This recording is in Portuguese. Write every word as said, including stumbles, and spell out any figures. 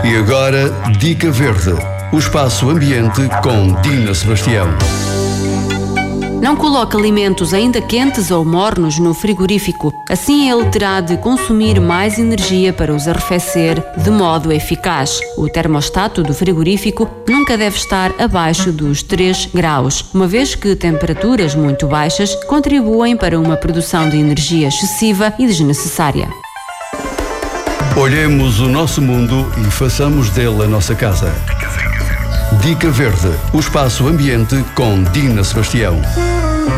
E agora, Dica Verde, o espaço ambiente com Dina Sebastião. Não coloque alimentos ainda quentes ou mornos no frigorífico. Assim ele terá de consumir mais energia para os arrefecer de modo eficaz. O termostato do frigorífico nunca deve estar abaixo dos três graus, uma vez que temperaturas muito baixas contribuem para uma produção de energia excessiva e desnecessária. Olhemos o nosso mundo e façamos dele a nossa casa. Dica Verde, o espaço ambiente com Dina Sebastião.